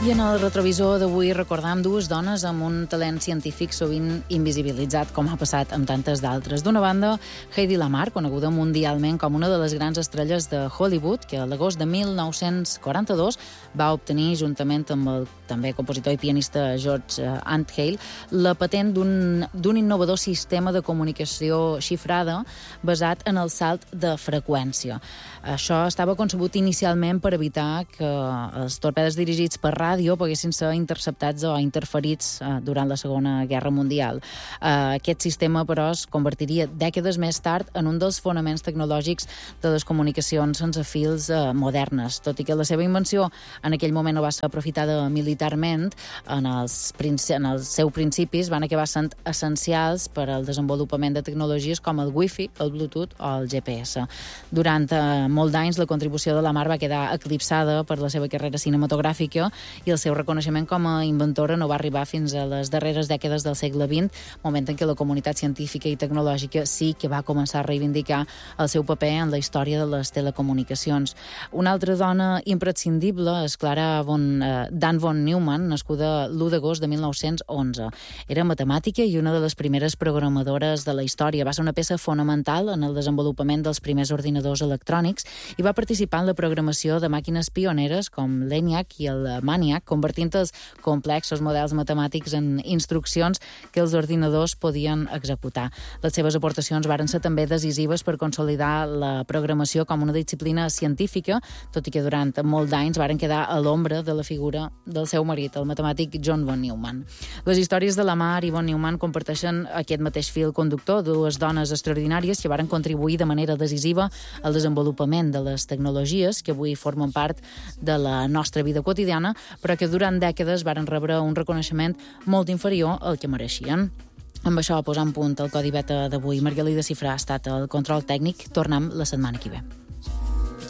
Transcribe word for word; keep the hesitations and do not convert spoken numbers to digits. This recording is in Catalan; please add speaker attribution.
Speaker 1: I en el retrovisor d'avui recordam dues dones amb un talent científic sovint invisibilitzat, com ha passat amb tantes d'altres. D'una banda, Hedy Lamarr, coneguda mundialment com una de les grans estrelles de Hollywood, que a l'agost de mil nou-cents quaranta-dos va obtenir, juntament amb el també compositor i pianista George Antheil, la patent d'un innovador sistema de comunicació xifrada basat en el salt de freqüència. Això estava concebut inicialment per evitar que els torpedes dirigits per ràdio poguessin ser interceptats o interferits durant la Segona Guerra Mundial. Aquest sistema, però, es convertiria dècades més tard en un dels fonaments tecnològics de les comunicacions sense fils modernes. Tot i que la seva invenció en aquell moment no va ser aprofitada militarment, en els, en els seus principis van acabar sent essencials per al desenvolupament de tecnologies com el Wi-Fi, el Bluetooth o el G P S. Durant molt d'anys, la contribució de Lamarr va quedar eclipsada per la seva carrera cinematogràfica i el seu reconeixement com a inventora no va arribar fins a les darreres dècades del segle vint, moment en què la comunitat científica i tecnològica sí que va començar a reivindicar el seu paper en la història de les telecomunicacions. Una altra dona imprescindible és Clara von, eh, Dan von Neumann, nascuda l'u d'agost de mil nou-cents onze. Era matemàtica i una de les primeres programadores de la història. Va ser una peça fonamental en el desenvolupament dels primers ordinadors electrònics i va participar en la programació de màquines pioneres com l'ENIAC i el MANIAC, convertint els complexos models matemàtics en instruccions que els ordinadors podien executar. Les seves aportacions varen ser també decisives per consolidar la programació com una disciplina científica, tot i que durant molts d'anys varen quedar a l'ombra de la figura del seu marit, el matemàtic John von Neumann. Les històries de Lamarr i von Neumann comparteixen aquest mateix fil conductor, dues dones extraordinàries que varen contribuir de manera decisiva al desenvolupament de les tecnologies que avui formen part de la nostra vida quotidiana, però que durant dècades varen rebre un reconeixement molt inferior al que mereixien. Amb això posant punt al Codi Beta d'avui. Margalida Cifrà ha estat el control tècnic. Tornem la setmana que ve.